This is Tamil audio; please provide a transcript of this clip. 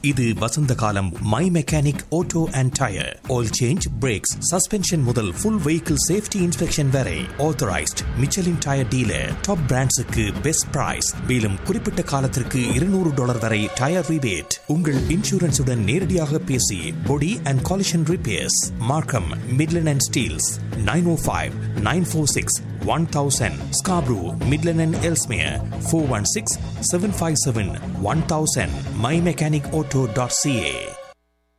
இது வசந்த காலம். My mechanic auto and tyre oil change, breaks, suspension முதல் ஃபுல் வெஹிக்கிள் சேஃப்டி இன்ஸ்பெக்ஷன் வரை authorised Michelin tyre dealer. Top பிராண்ட்ஸுக்கு best price. மேலும் குறிப்பிட்ட காலத்திற்கு $200 வரை டயர் ரிபேட். உங்கள் இன்சூரன்ஸுடன் நேரடியாக பேசி பொடி அண்ட் காலிஷன் ரிப்பேர்ஸ் மார்க்கம், Midland and Steeles. 905-946-1000 Scarborough, Midland and Ellesmere. 416-757-1000 mymechanicauto.ca.